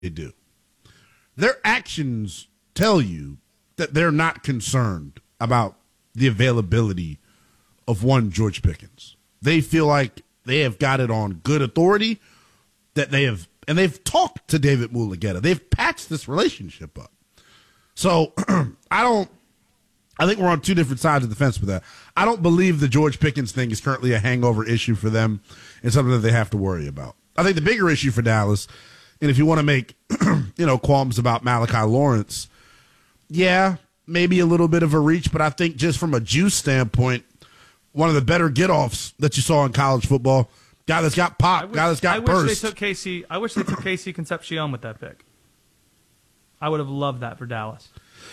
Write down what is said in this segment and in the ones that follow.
do. Their actions tell you that they're not concerned about the availability of one George Pickens. They feel like they have got it on good authority that they've talked to David Mulugheta. They've patched this relationship up. So I think we're on two different sides of the fence with that. I don't believe the George Pickens thing is currently a hangover issue for them and something that they have to worry about. I think the bigger issue for Dallas, and if you want to make qualms about Malachi Lawrence, yeah, maybe a little bit of a reach, but I think just from a juice standpoint, one of the better get-offs that you saw in college football, guy that's got pop, guy that's got burst. I wish they took Casey Concepcion with that pick. I would have loved that for Dallas.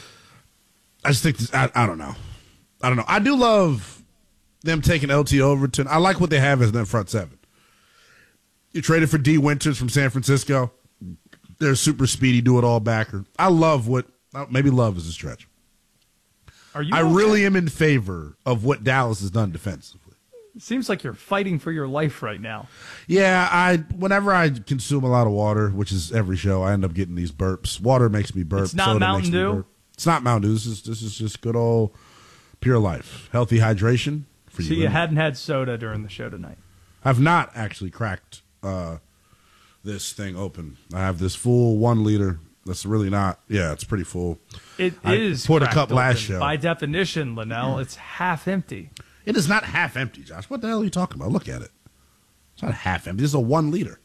I just think I don't know. I do love them taking LT Overton. I like what they have as their front seven. You traded for D. Winters from San Francisco. They're a super speedy do-it-all backer. I love maybe love is a stretch. I really am in favor of what Dallas has done defensively. It seems like you're fighting for your life right now. Yeah, whenever I consume a lot of water, which is every show, I end up getting these burps. Water makes me burp. It's not Mountain Dew? It's not Mountain Dew. This is just good old pure life. Healthy hydration for you. So you hadn't had soda during the show tonight? I've not actually cracked this thing open. I have this full 1 liter. That's really not. Yeah, it's pretty full. I poured a cup last show. By definition, Linnell, it's half empty. It is not half empty, Josh. What the hell are you talking about? Look at it. It's not half empty. This is a 1 liter.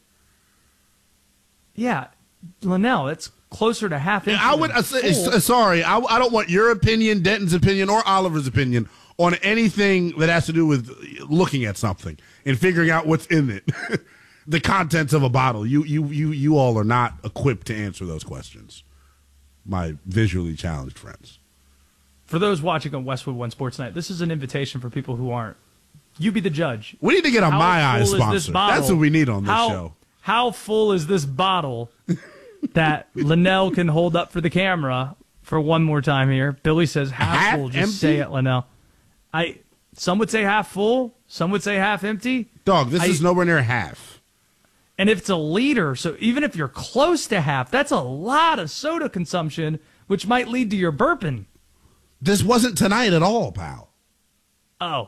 Yeah, Linnell, it's closer to half empty. I would sorry. I don't want your opinion, Denton's opinion, or Oliver's opinion on anything that has to do with looking at something and figuring out what's in it. The contents of a bottle. You all are not equipped to answer those questions, my visually challenged friends. For those watching on Westwood One Sports Night, this is an invitation for people who aren't. You be the judge. We need to get a My Eyes sponsor. That's what we need on this show. How full is this bottle that Linnell can hold up for the camera for one more time here? Billy says half full. Just empty? Say it, Linnell. Some would say half full. Some would say half empty. Dog, this is nowhere near half. And if it's a liter, so even if you're close to half, that's a lot of soda consumption, which might lead to your burping. This wasn't tonight at all, pal. Oh.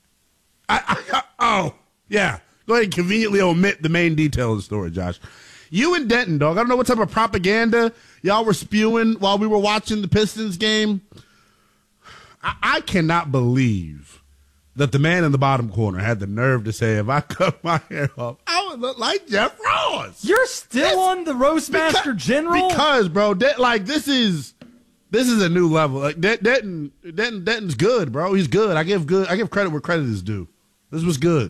Oh, yeah. Go ahead and conveniently omit the main detail of the story, Josh. You and Denton, dog, I don't know what type of propaganda y'all were spewing while we were watching the Pistons game. I cannot believe that the man in the bottom corner had the nerve to say, if I cut my hair off, I would look like Jeff Ross. You're still on the Roastmaster General? Because, bro, this is a new level. Like Denton's good, bro. He's good. I give credit where credit is due. This was good.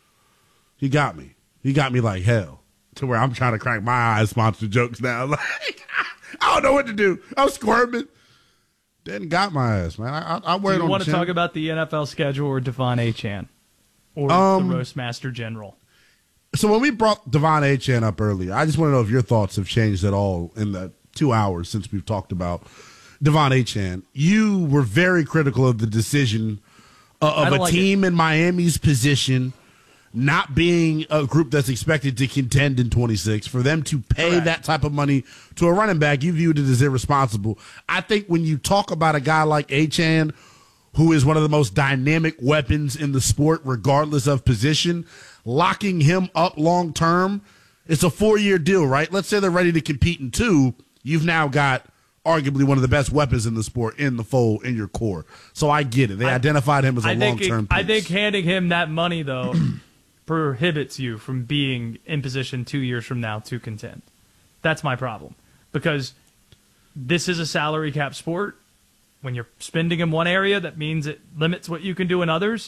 He got me. He got me like hell to where I'm trying to crack my eyes sponsor jokes now. Like, I don't know what to do. I'm squirming. Denton got my ass, man. I wear it on the chin. Do you want to talk about the NFL schedule or Devon Achane? Or the Roastmaster General? So when we brought Devon Achane up earlier, I just want to know if your thoughts have changed at all in the 2 hours since we've talked about Devon Achane. You were very critical of the decision of a team in Miami's position not being a group that's expected to contend in 26, for them to pay that type of money to a running back, you viewed it as irresponsible. I think when you talk about a guy like Achane, who is one of the most dynamic weapons in the sport, regardless of position, locking him up long term, it's a 4-year deal, right? Let's say they're ready to compete in 2. You've now got arguably one of the best weapons in the sport in the fold, in your core. So I get it. They identified him as a long-term piece. I think handing him that money, though, prohibits you from being in position 2 years from now to contend. That's my problem. Because this is a salary cap sport. When you're spending in one area, that means it limits what you can do in others.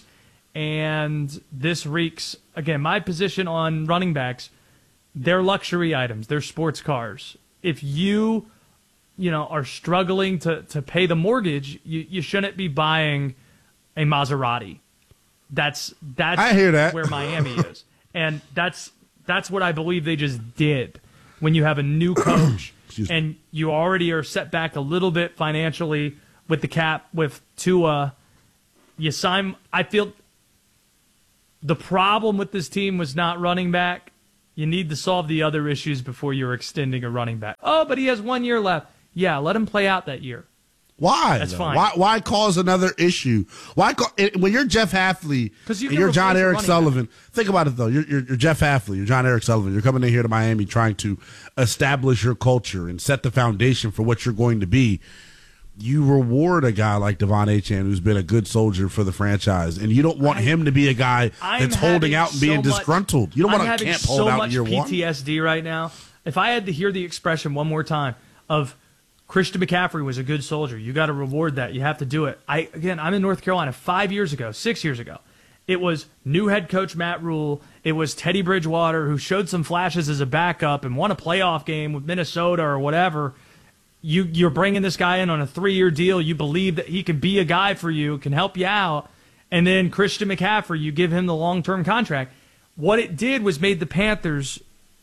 And this reeks, again, my position on running backs, they're luxury items. They're sports cars. If you are struggling to pay the mortgage, you shouldn't be buying a Maserati. That's I hear that. Where Miami is. And that's what I believe they just did. When you have a new coach and you already are set back a little bit financially with the cap, with Tua, you sign. I feel the problem with this team was not running back. You need to solve the other issues before you're extending a running back. Oh, but he has 1 year left. Yeah, let him play out that year. Why? That's though? fine. Why cause another issue? When you're Jeff Hafley and you you're can John replace a Eric running Sullivan? Back. Think about it though. You're Jeff Hafley. You're John Eric Sullivan. You're coming in here to Miami trying to establish your culture and set the foundation for what you're going to be. You reward a guy like Devon Achane, who's been a good soldier for the franchise, and you don't want him to be a guy that's holding out and being disgruntled. You don't want to camp hold out in year one. I'm having so much PTSD right now. If I had to hear the expression one more time of Christian McCaffrey was a good soldier, you got to reward that. You have to do it. I'm in North Carolina 6 years ago. It was new head coach Matt Rule. It was Teddy Bridgewater, who showed some flashes as a backup and won a playoff game with Minnesota or whatever. You're bringing this guy in on a 3-year deal. You believe that he can be a guy for you, can help you out. And then Christian McCaffrey, you give him the long-term contract. What it did was made the Panthers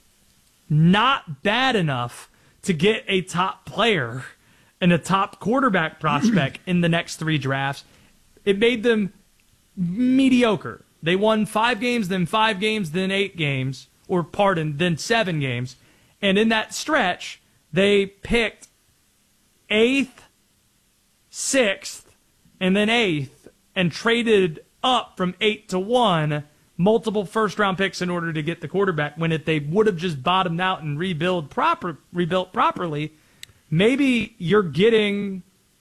not bad enough to get a top player and a top quarterback prospect in the next 3 drafts. It made them mediocre. They won 5 games, then 5 games, then 8 games, then 7 games. And in that stretch, they picked 8th, 6th, and then 8th, and traded up from 8 to 1, multiple first-round picks in order to get the quarterback, when if they would have just bottomed out and rebuilt properly, maybe you're getting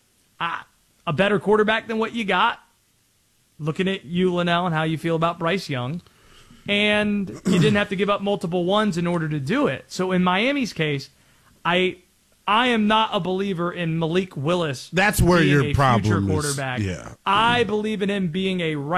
a better quarterback than what you got. Looking at you, Linnell, and how you feel about Bryce Young. And you didn't have to give up multiple ones in order to do it. So in Miami's case, I am not a believer in Malik Willis. That's where being your a problem future is. Quarterback. Yeah. I believe in him being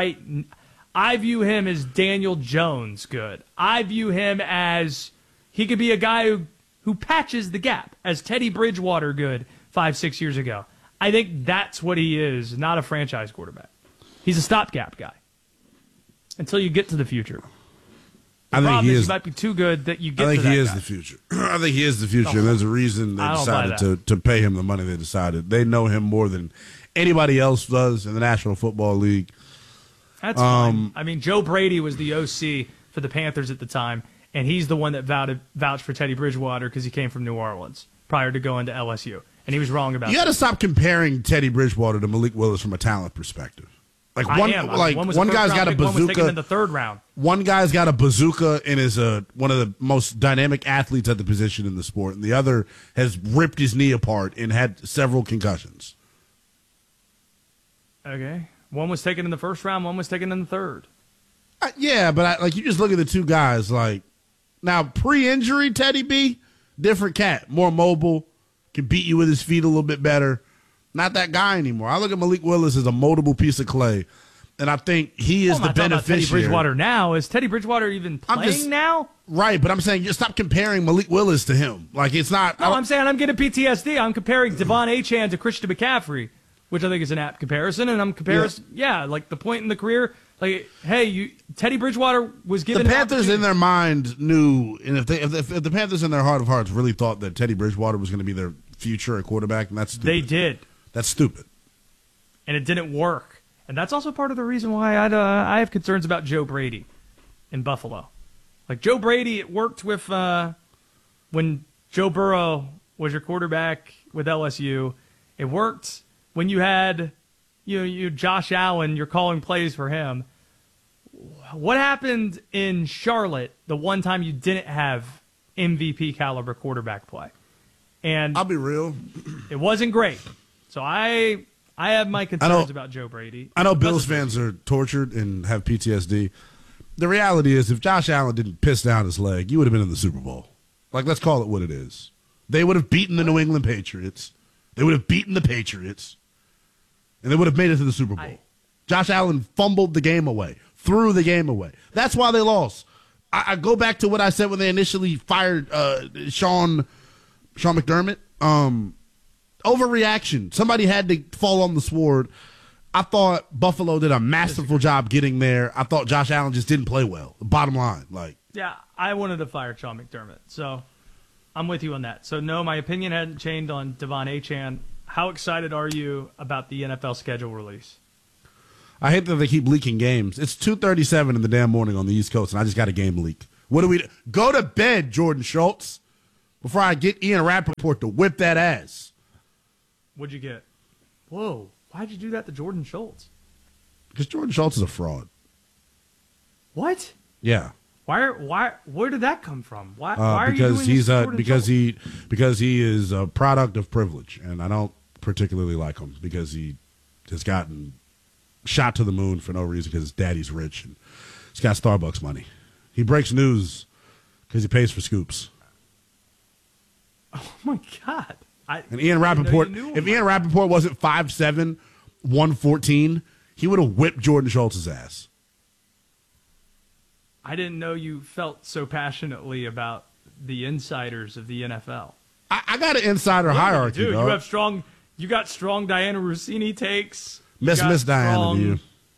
I view him as Daniel Jones good. I view him as he could be a guy who patches the gap, as Teddy Bridgewater good 5-6 years ago. I think that's what he is, not a franchise quarterback. He's a stopgap guy until you get to the future. The problem is he might be too good that you get to that I think he is guy. the future. I think he is the future, and there's a reason they decided to pay him the money they decided. They know him more than anybody else does in the National Football League. That's fine. I mean, Joe Brady was the OC for the Panthers at the time, and he's the one that vouched for Teddy Bridgewater because he came from New Orleans prior to going to LSU, and he was wrong about that. You got to stop comparing Teddy Bridgewater to Malik Willis from a talent perspective. Like one guy's got a bazooka. One was taken in the 3rd round. One guy's got a bazooka and is one of the most dynamic athletes at the position in the sport, and the other has ripped his knee apart and had several concussions. Okay, one was taken in the 1st round. One was taken in the 3rd. Yeah, but you just look at the two guys. Now pre-injury, Teddy B, different cat, more mobile, can beat you with his feet a little bit better. Not that guy anymore. I look at Malik Willis as a moldable piece of clay, and I think he is the beneficiary. Teddy Bridgewater now. Is Teddy Bridgewater even playing now? Right, but I'm saying just stop comparing Malik Willis to him. It's not. No, I'm saying I'm getting PTSD. I'm comparing Devon Achane to Christian McCaffrey, which I think is an apt comparison, and I'm comparing, the point in the career. Teddy Bridgewater was given the Panthers in their mind knew, and if the Panthers in their heart of hearts really thought that Teddy Bridgewater was going to be their future at quarterback, and that's stupid. They did. That's stupid. And it didn't work. And that's also part of the reason why I have concerns about Joe Brady in Buffalo. Joe Brady, it worked with when Joe Burrow was your quarterback with LSU. It worked when you had you Josh Allen, you're calling plays for him. What happened in Charlotte the one time you didn't have MVP caliber quarterback play? And I'll be real. It wasn't great. So I have my concerns about Joe Brady. I know Bills fans are tortured and have PTSD. The reality is, if Josh Allen didn't piss down his leg, you would have been in the Super Bowl. Let's call it what it is. They would have beaten the New England Patriots. They would have beaten the Patriots. And they would have made it to the Super Bowl. Josh Allen fumbled the game away, threw the game away. That's why they lost. I go back to what I said when they initially fired Sean McDermott. Overreaction. Somebody had to fall on the sword. I thought Buffalo did a masterful job getting there. I thought Josh Allen just didn't play well. Bottom line. Yeah, I wanted to fire Sean McDermott. So I'm with you on that. So no, my opinion hadn't changed on Devon Achane. How excited are you about the NFL schedule release? I hate that they keep leaking games. It's 2:37 in the damn morning on the East Coast, and I just got a game leak. What do we go to bed, Jordan Schultz, before I get Ian Rappaport to whip that ass? What'd you get? Whoa. Why'd you do that to Jordan Schultz? Because Jordan Schultz is a fraud. What? Yeah. Where did that come from? Why are you doing because this to Jordan because he is a product of privilege, and I don't particularly like him because he has gotten shot to the moon for no reason because his daddy's rich and he's got Starbucks money. He breaks news because he pays for scoops. Oh my God! And Ian Rappaport, if Ian Rappaport wasn't 5'7", 114, he would have whipped Jordan Schultz's ass. I didn't know you felt so passionately about the insiders of the NFL. I got an insider hierarchy, dude. dog. You got strong Diana Rossini takes. Miss Diana to you.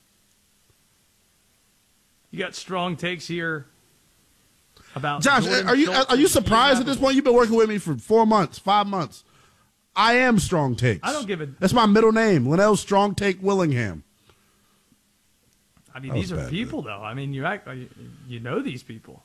You got strong takes here about Josh. Jordan Are Schultz you surprised at this point? You've been working with me for 4 months, 5 months. I am Strong Takes. I don't give a. That's my middle name, Linnell Strong Take Willingham. I mean, these are people, though. I mean, you know these people.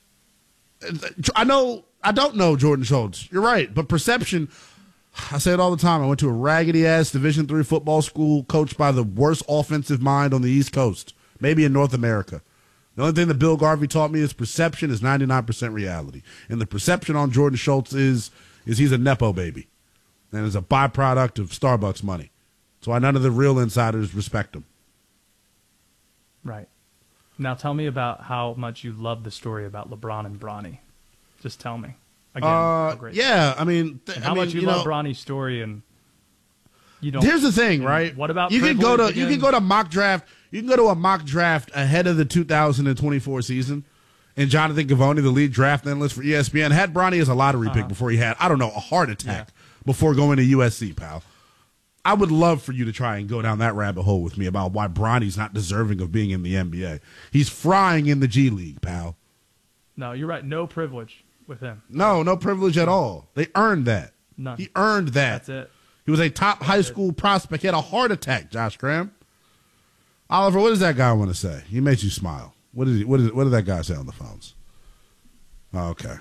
I don't know Jordan Schultz. You're right, but perception. I say it all the time. I went to a raggedy ass Division III football school coached by the worst offensive mind on the East Coast, maybe in North America. The only thing that Bill Garvey taught me is perception is 99% reality, and the perception on Jordan Schultz is he's a nepo baby, and is a byproduct of Starbucks money. That's why none of the real insiders respect him. Right. Now tell me about how much you love the story about LeBron and Bronny. Just tell me. Again, how great. Yeah, I mean... how much you love Bronny's story and you don't... Here's the thing, right? What about you can go to mock draft. You can go to a mock draft ahead of the 2024 season, and Jonathan Givony, the lead draft analyst for ESPN, had Bronny as a lottery pick before he had, I don't know, a heart attack before going to USC, pal. I would love for you to try and go down that rabbit hole with me about why Bronny's not deserving of being in the NBA. He's frying in the G League, pal. No, you're right. No privilege with him. No privilege at all. They earned that. None. He earned that. That's it. He was a top high school prospect. He had a heart attack, Josh Graham. Oliver, what does that guy want to say? He makes you smile. What did that guy say on the phones? Oh, okay.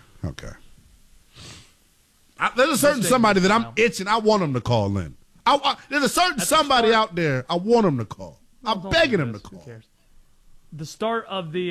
There's a certain somebody that I'm itching. I want him to call in. There's a certain somebody out there I want him to call. I'm begging him to call. The start of the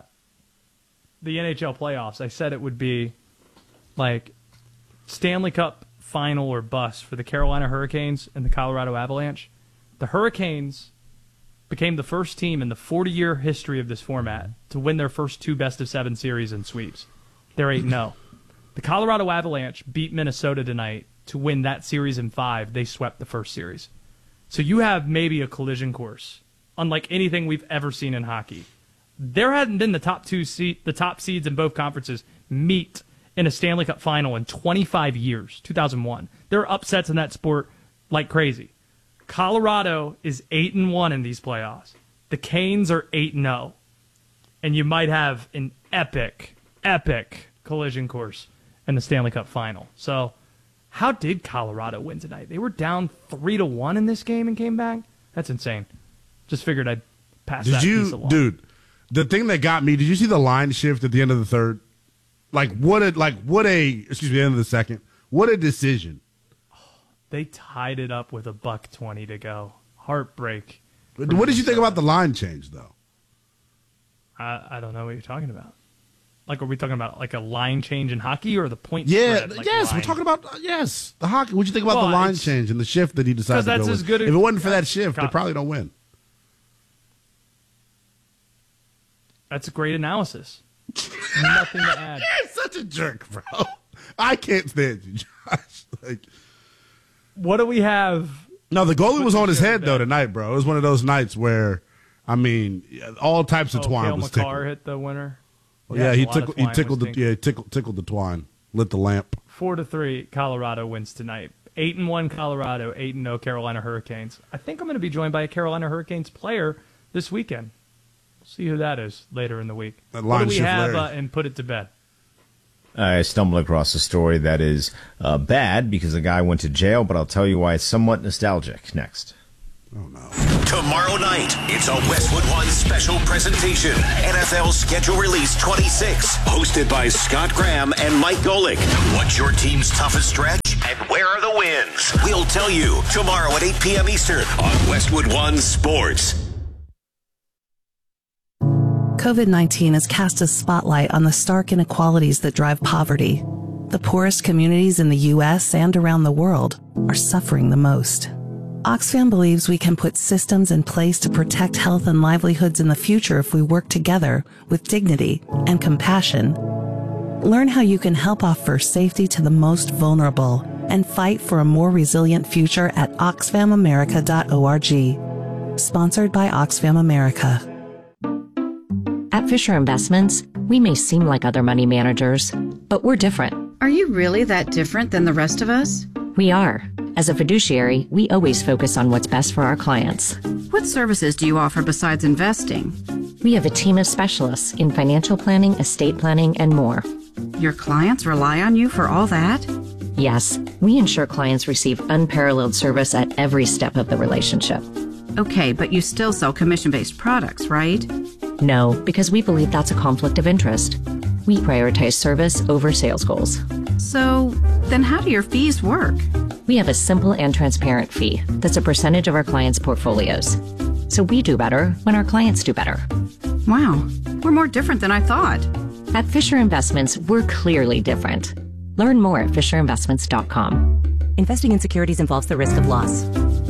NHL playoffs, I said it would be like Stanley Cup final or bust for the Carolina Hurricanes and the Colorado Avalanche. The Hurricanes became the first team in the 40-year history of this format to win their first two best-of-7 series and sweeps. They're 8-0. The Colorado Avalanche beat Minnesota tonight to win that series in 5. They swept the first series. So you have maybe a collision course, unlike anything we've ever seen in hockey. There hadn't been the top seeds in both conferences meet in a Stanley Cup final in 25 years, 2001. There are upsets in that sport like crazy. Colorado is 8-1 in these playoffs. The Canes are 8-0. And you might have an epic collision course in the Stanley Cup final. So how did Colorado win tonight? They were down 3-1 in this game and came back? That's insane. Just figured I'd pass that piece along. Dude, the thing that got me, did you see the line shift at the end of the third? The end of the second. What a decision. They tied it up with $1:20 to go. Heartbreak. What did you think about the line change, though? I don't know what you're talking about. Like, are we talking about like a line change in hockey or the point spread? Like yes, we're talking about the hockey. What did you think about the line change and the shift that he decided to go with? If it wasn't for that shift, they probably don't win. That's a great analysis. Nothing to add. You're such a jerk, bro. I can't stand you, Josh. What do we have? No, the goalie was on his head, though, tonight, bro. It was one of those nights where, I mean, all types of twine was tickled. McCarr hit the winner. Yeah, he tickled the twine, lit the lamp. 4-3, Colorado wins tonight. 8-1 Colorado, 8-0 Carolina Hurricanes. I think I'm going to be joined by a Carolina Hurricanes player this weekend. We'll see who that is later in the week. What do we have and put it to bed? I stumbled across a story that is bad because the guy went to jail, but I'll tell you why it's somewhat nostalgic next. Oh, no. Tomorrow night, it's a Westwood One special presentation. NFL Schedule Release 26, hosted by Scott Graham and Mike Golick. What's your team's toughest stretch, and where are the wins? We'll tell you tomorrow at 8 p.m. Eastern on Westwood One Sports. COVID-19 has cast a spotlight on the stark inequalities that drive poverty. The poorest communities in the U.S. and around the world are suffering the most. Oxfam believes we can put systems in place to protect health and livelihoods in the future if we work together with dignity and compassion. Learn how you can help offer safety to the most vulnerable and fight for a more resilient future at oxfamamerica.org. Sponsored by Oxfam America. At Fisher Investments, we may seem like other money managers, but we're different. Are you really that different than the rest of us? We are. As a fiduciary, we always focus on what's best for our clients. What services do you offer besides investing? We have a team of specialists in financial planning, estate planning, and more. Your clients rely on you for all that? Yes, we ensure clients receive unparalleled service at every step of the relationship. Okay, but you still sell commission-based products, right? No, because we believe that's a conflict of interest. We prioritize service over sales goals. So, then how do your fees work? We have a simple and transparent fee that's a percentage of our clients' portfolios. So we do better when our clients do better. Wow, we're more different than I thought. At Fisher Investments, we're clearly different. Learn more at fisherinvestments.com. Investing in securities involves the risk of loss.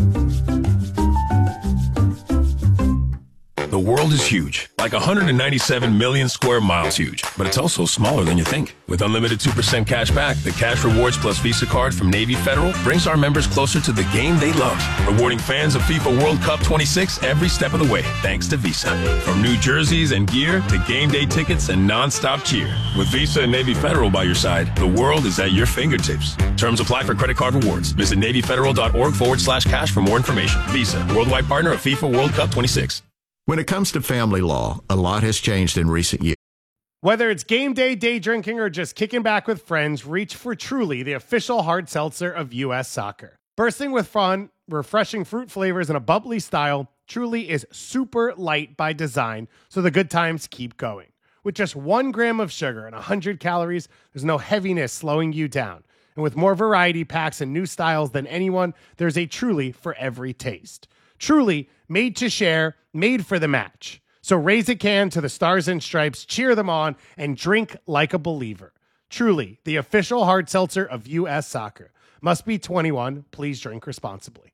The world is huge, like 197 million square miles huge, but it's also smaller than you think. With unlimited 2% cash back, the Cash Rewards Plus Visa card from Navy Federal brings our members closer to the game they love, rewarding fans of FIFA World Cup 26 every step of the way, thanks to Visa. From new jerseys and gear to game day tickets and non-stop cheer. With Visa and Navy Federal by your side, the world is at your fingertips. Terms apply for credit card rewards. Visit NavyFederal.org/cash for more information. Visa, worldwide partner of FIFA World Cup 26. When it comes to family law, a lot has changed in recent years. Whether it's game day, day drinking, or just kicking back with friends, reach for Truly, the official hard seltzer of U.S. Soccer. Bursting with fun, refreshing fruit flavors, and a bubbly style, Truly is super light by design, so the good times keep going. With just 1 gram of sugar and 100 calories, there's no heaviness slowing you down. And with more variety packs and new styles than anyone, there's a Truly for every taste. Truly, made to share, made for the match. So raise a can to the Stars and Stripes, cheer them on, and drink like a believer. Truly, the official hard seltzer of U.S. Soccer. Must be 21. Please drink responsibly.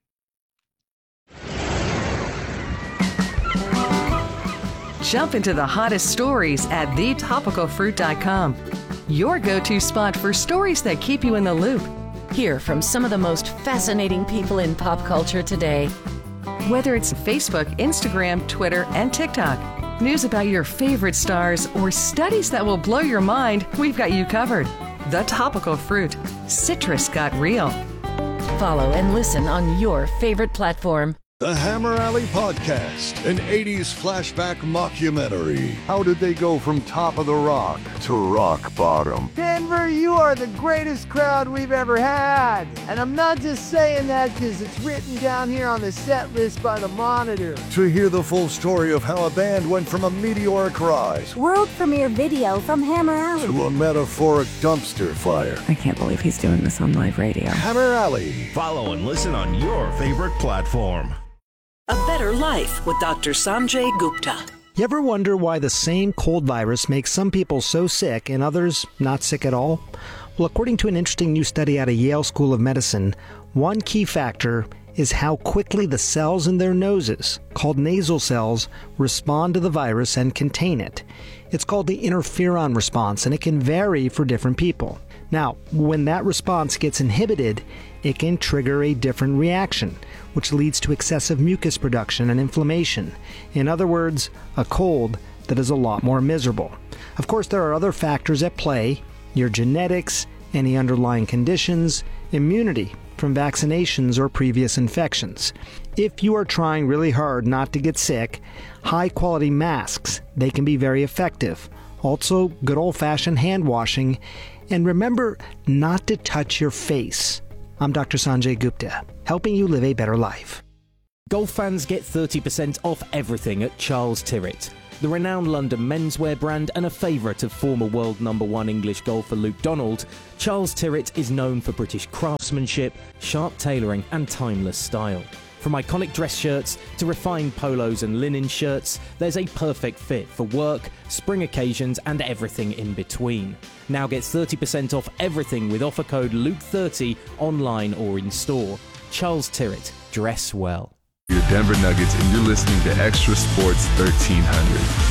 Jump into the hottest stories at thetopicalfruit.com. Your go-to spot for stories that keep you in the loop. Hear from some of the most fascinating people in pop culture today. Whether it's Facebook, Instagram, Twitter, and TikTok, news about your favorite stars, or studies that will blow your mind, we've got you covered. The Topical Fruit. Citrus got real. Follow and listen on your favorite platform. The Hammer Alley Podcast, an 80s flashback mockumentary. How did they go from top of the rock to rock bottom? Denver, you are the greatest crowd we've ever had. And I'm not just saying that because it's written down here on the set list by the Monitor. To hear the full story of how a band went from a meteoric rise, world premiere video from Hammer Alley, to a metaphoric dumpster fire. I can't believe he's doing this on live radio. Hammer Alley. Follow and listen on your favorite platform. A Better Life with Dr. Sanjay Gupta. You ever wonder why the same cold virus makes some people so sick and others not sick at all? Well, according to an interesting new study out of Yale School of Medicine, one key factor is how quickly the cells in their noses, called nasal cells, respond to the virus and contain it. It's called the interferon response, and it can vary for different people. Now, when that response gets inhibited, it can trigger a different reaction, which leads to excessive mucus production and inflammation. In other words, a cold that is a lot more miserable. Of course, there are other factors at play: your genetics, any underlying conditions, immunity from vaccinations or previous infections. If you are trying really hard not to get sick, high-quality masks, they can be very effective. Also, good old-fashioned hand washing. And remember not to touch your face. I'm Dr. Sanjay Gupta, helping you live a better life. Golf fans get 30% off everything at Charles Tyrwhitt. The renowned London menswear brand and a favourite of former world #1 English golfer Luke Donald, Charles Tyrwhitt is known for British craftsmanship, sharp tailoring and timeless style. From iconic dress shirts to refined polos and linen shirts, there's a perfect fit for work, spring occasions and everything in between. Now get 30% off everything with offer code Luke30 online or in store. Charles Tyrwhitt, dress well. Your Denver Nuggets, and you're listening to Extra Sports 1300.